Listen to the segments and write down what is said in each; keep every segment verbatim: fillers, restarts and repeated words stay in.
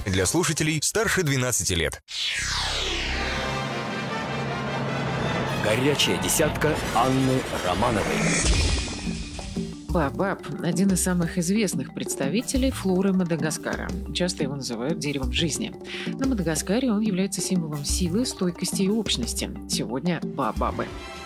Для слушателей старше двенадцати лет. Горячая десятка Анны Романовой. Баобаб – один из самых известных представителей флоры Мадагаскара. Часто его называют деревом жизни. На Мадагаскаре он является символом силы, стойкости и общности. Сегодня – баобабы.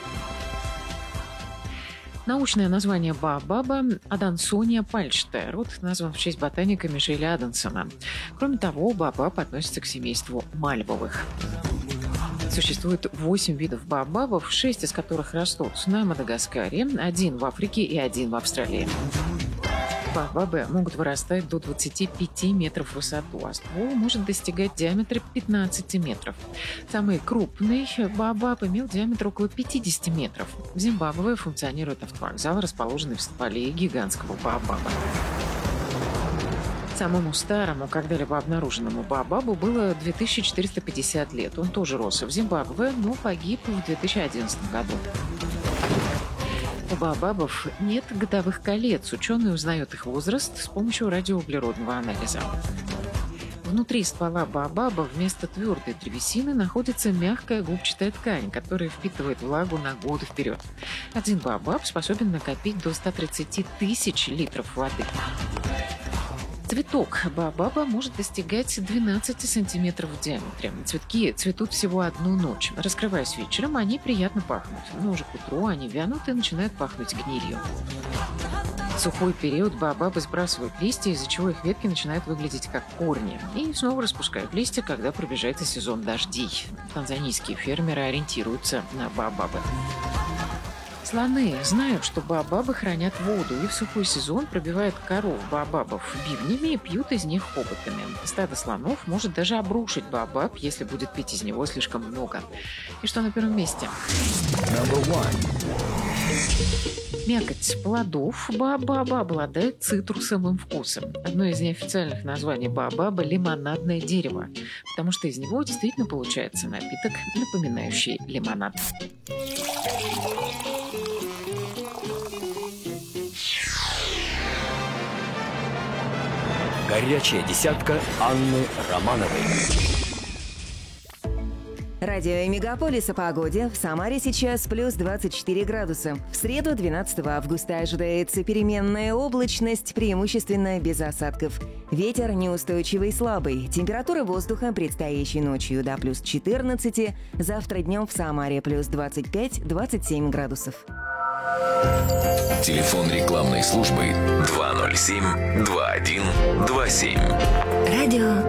Научное название баобаба – Адансония пальчатая. Род назван в честь ботаника Мишеля Адансона. Кроме того, баобаб относится к семейству мальвовых. Существует восемь видов баобабов, шесть из которых растут на Мадагаскаре, один в Африке и один в Австралии. Баобабы могут вырастать до двадцати пяти метров в высоту, а ствол может достигать диаметра пятнадцати метров. Самый крупный баобаб имел диаметр около пятидесяти метров. В Зимбабве функционирует автовокзал, расположенный в стволе гигантского баобаба. Самому старому, когда-либо обнаруженному баобабу было две тысячи четыреста пятьдесят лет. Он тоже рос в Зимбабве, но погиб в две тысячи одиннадцатом году. У баобабов нет годовых колец. Ученые узнают их возраст с помощью радиоуглеродного анализа. Внутри ствола баобаба вместо твердой древесины находится мягкая губчатая ткань, которая впитывает влагу на годы вперед. Один баобаб способен накопить до ста тридцати тысяч литров воды. Цветок баобаба может достигать двенадцати сантиметров в диаметре. Цветки цветут всего одну ночь. Раскрываясь вечером, они приятно пахнут. Но уже к утру они вянут и начинают пахнуть гнилью. В сухой период баобабы сбрасывают листья, из-за чего их ветки начинают выглядеть как корни. И снова распускают листья, когда пробежается сезон дождей. Танзанийские фермеры ориентируются на баобабы. Слоны знают, что баобабы хранят воду, и в сухой сезон пробивают коров баобабов бивнями и пьют из них хоботами. Стадо слонов может даже обрушить баобаб, если будет пить из него слишком много. И что на первом месте? Мякоть плодов баобаба обладает цитрусовым вкусом. Одно из неофициальных названий баобаба – лимонадное дерево, потому что из него действительно получается напиток, напоминающий лимонад. Горячая десятка Анны Романовой. Радио Мегаполис о погоде. В Самаре сейчас плюс двадцать четыре градуса. В среду, двенадцатого августа, ожидается переменная облачность, преимущественно без осадков. Ветер неустойчивый слабый. Температура воздуха предстоящей ночью до плюс четырнадцати. Завтра днем в Самаре плюс двадцать пять - двадцать семь градусов. Телефон рекламной службы два ноль семь два один два семь. Радио